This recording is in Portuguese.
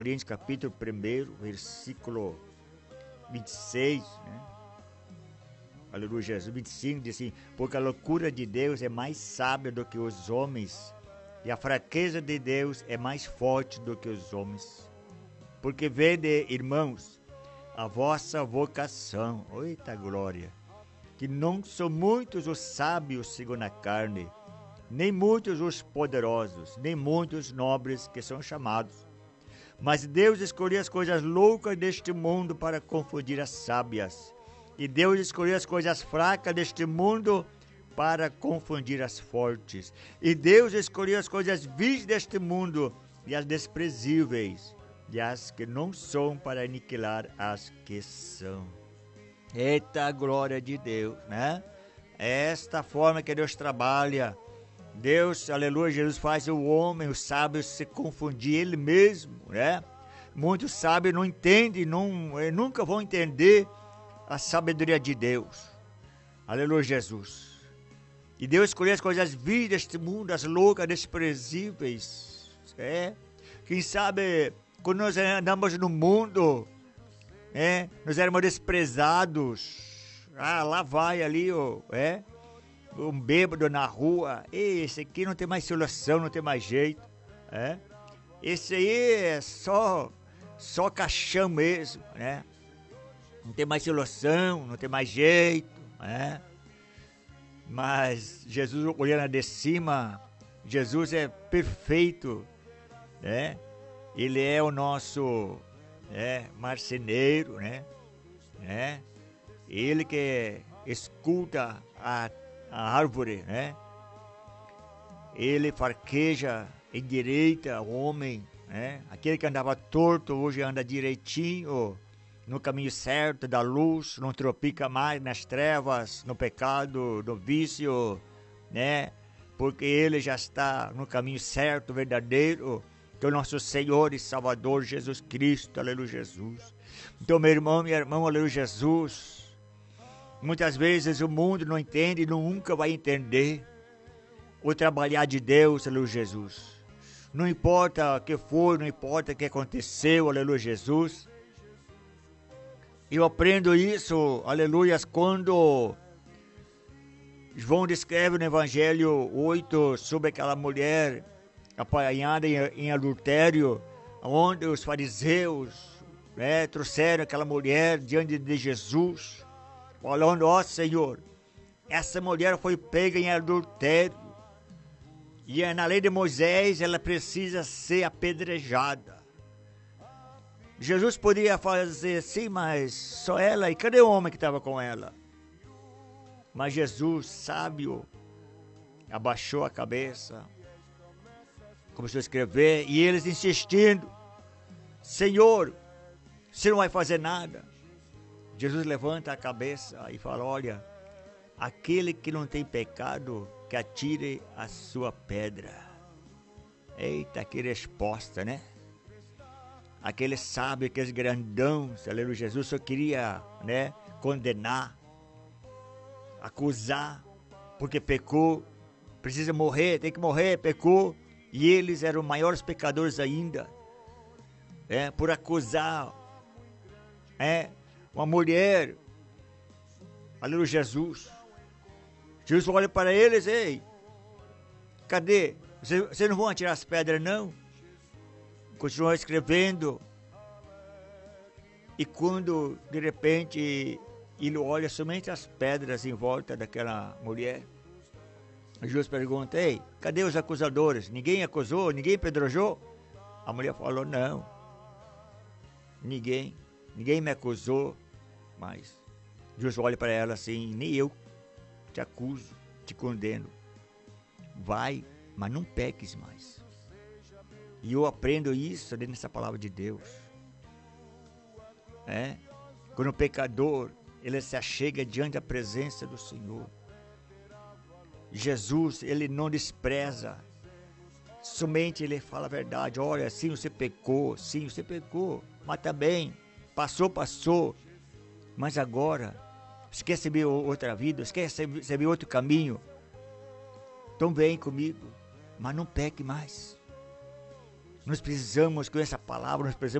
Coríntios capítulo 1, versículo 26, né? Aleluia, Jesus 25 diz assim: porque a loucura de Deus é mais sábia do que os homens, e a fraqueza de Deus é mais forte do que os homens. Porque vede, irmãos, a vossa vocação, eita glória, que não são muitos os sábios segundo a carne, nem muitos os poderosos, nem muitos nobres que são chamados. Mas Deus escolheu as coisas loucas deste mundo para confundir as sábias. E Deus escolheu as coisas fracas deste mundo para confundir as fortes. E Deus escolheu as coisas vis deste mundo e as desprezíveis, e as que não são, para aniquilar as que são. Eita glória de Deus, né? É esta forma que Deus trabalha. Deus, aleluia, Jesus faz o homem, o sábio, se confundir ele mesmo, né? Muitos sábios não entendem, nunca vão entender a sabedoria de Deus. Aleluia, Jesus. E Deus escolheu as coisas vis deste mundo, as loucas, desprezíveis. Quem sabe, quando nós andamos no mundo, nós éramos desprezados. Lá vai ali, um bêbado na rua. Esse aqui não tem mais solução, não tem mais jeito. Esse aí é só caixão mesmo, né? Não tem mais solução, não tem mais jeito, né? Mas Jesus, olhando de cima, Jesus é perfeito, né? Ele é o nosso marceneiro, né? Ele que escuta a árvore, né? Ele farqueja, endireita o homem, né? Aquele que andava torto hoje anda direitinho, no caminho certo da luz, não tropica mais nas trevas, no pecado, no vício, né? Porque ele já está no caminho certo, verdadeiro, que é o nosso Senhor e Salvador Jesus Cristo, aleluia, Jesus. Então, meu irmão, minha irmã, aleluia, Jesus. Muitas vezes o mundo não entende e nunca vai entender o trabalhar de Deus, aleluia, Jesus. Não importa o que foi, não importa o que aconteceu, aleluia, Jesus. Eu aprendo isso, aleluia, quando João descreve no Evangelho 8 sobre aquela mulher apanhada em adultério, onde os fariseus trouxeram aquela mulher diante de Jesus, falando: ó Senhor, essa mulher foi pega em adultério, e na lei de Moisés ela precisa ser apedrejada. Jesus podia fazer assim, mas só ela, e cadê o homem que estava com ela? Mas Jesus, sábio, abaixou a cabeça, começou a escrever, e eles insistindo: Senhor, você não vai fazer nada. Jesus levanta a cabeça e fala: olha, aquele que não tem pecado, que atire a sua pedra. Eita, que resposta, né? Aquele sábio, aqueles grandões, aleluia, Jesus só queria, condenar, acusar, porque pecou, precisa morrer, tem que morrer, pecou. E eles eram maiores pecadores ainda, por acusar, uma mulher, aleluia, Jesus. Jesus olha para eles: ei, cadê? Vocês não vão atirar as pedras, não? Continuou escrevendo. E quando, de repente, ele olha somente as pedras em volta daquela mulher, Jesus pergunta: ei, cadê os acusadores? Ninguém acusou? Ninguém apedrejou? A mulher falou: não, ninguém me acusou. Mas Jesus olha para ela assim: nem eu te acuso, te condeno. Vai, mas não peques mais. E eu aprendo isso dentro dessa palavra de Deus. Quando o pecador, ele se achega diante da presença do Senhor, Jesus, ele não despreza. Somente ele fala a verdade. Olha, sim, você pecou, mas também passou. Mas agora, você quer receber outra vida, você quer receber outro caminho? Então vem comigo, mas não peque mais. Nós precisamos, com essa palavra, nós precisamos